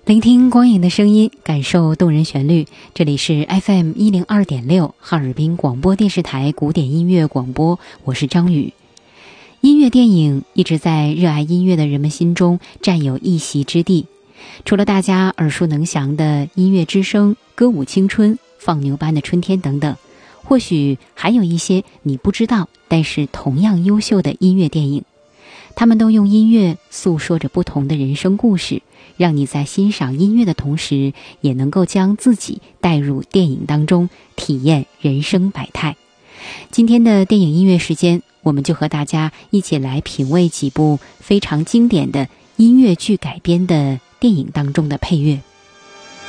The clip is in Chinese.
聆听光影的声音，感受动人旋律。这里是 FM102.6 哈尔滨广播电视台古典音乐广播，我是张宇。音乐电影一直在热爱音乐的人们心中占有一席之地。除了大家耳熟能详的音乐之声、歌舞青春、放牛班的春天等等，或许还有一些你不知道但是同样优秀的音乐电影。他们都用音乐诉说着不同的人生故事，让你在欣赏音乐的同时，也能够将自己带入电影当中，体验人生百态。今天的电影音乐时间，我们就和大家一起来品味几部非常经典的音乐剧改编的电影当中的配乐。